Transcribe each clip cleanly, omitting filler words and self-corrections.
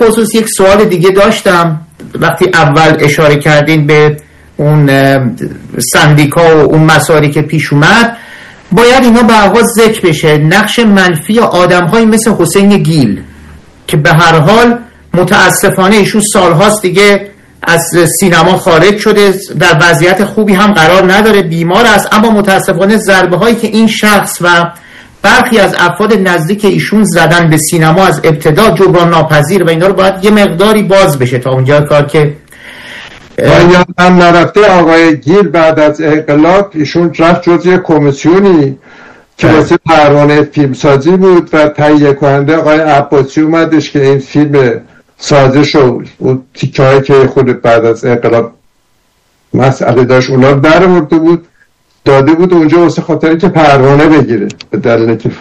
خصوص یک سوال دیگه داشتم. وقتی اول اشاره کردین به اون سندیکا و اون مسائلی که پیش اومد، باید اینا به هر ذکر بشه. نقش منفی آدم‌هایی مثل حسین گیل که به هر حال متاسفانه ایشون سالهاست دیگه از سینما خارج شده، در وضعیت خوبی هم قرار نداره، بیمار است، اما متاسفانه ضربه هایی که این شخص و برخی از افراد نزدیک ایشون زدن به سینما از ابتدا جبران ناپذیر و اینا رو باید یه مقداری باز بشه تا اونجا کار که هم نرفته. آقای گیل بعد از انقلاب ایشون رفت جزء کمیسیونی که واسه پروانه فیلمسازی بود و تهیه کننده آقای عباسی اومدش که این فیلم سازش و تیکه‌هایی که خود بعد از انقلاب مسئله داشت اونا رو در آورده بود داده بود اونجا واسه خاطری که پروانه بگیره. به دلیل که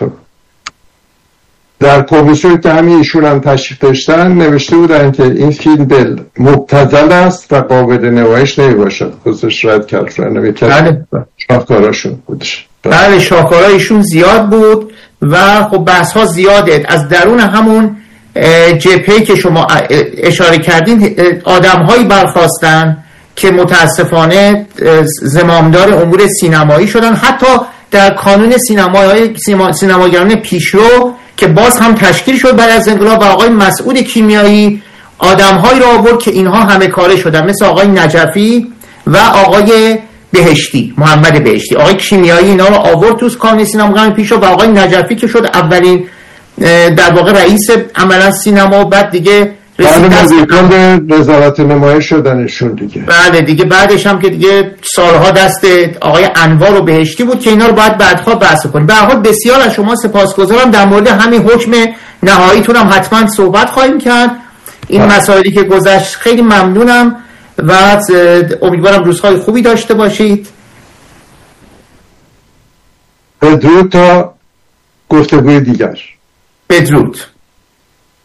در کمیسیون که همین ایشون هم تشریف داشتن نوشته بودن که این فیلم مبتذل است و قابل نمایش نمیباشد. خودش رد کرد. بله شاهکاراشون بودش. بله شاهکارایشون زیاد بود و خب بحث ها زیاده. از درون همون جبهه‌ای که شما اشاره کردین آدم هایی برخواستن که متاسفانه زمامدار امور سینمایی شدن. حتی در کانون سینماگران پیشرو که باز هم تشکیل شد بعد از انقلاب و آقای مسعود کیمیایی آدم‌هایی را آورد که اینها همه کاره شدن، مثل آقای نجفی و آقای بهشتی، محمد بهشتی. آقای کیمیایی اینا رو آورد تو کانون سینماگران پیشرو و آقای نجفی که شد اولین در واقع رئیس عملا سینما و بعد دیگه رسید وزارت نمایش شدنشون دیگه. بله دیگه بعدش هم که دیگه سالها دست آقای انوار و بهشتی بود که اینا رو باید بعدها بحث کنیم. به هر حال بسیار از شما سپاسگزارم. در مورد همین حکم نهاییتون هم حتما صحبت خواهیم کرد. این مسائلی که گذشت خیلی ممنونم و امیدوارم روزهای خوبی داشته باشید. بدرود تا گفتگوی دیگر. بدرود.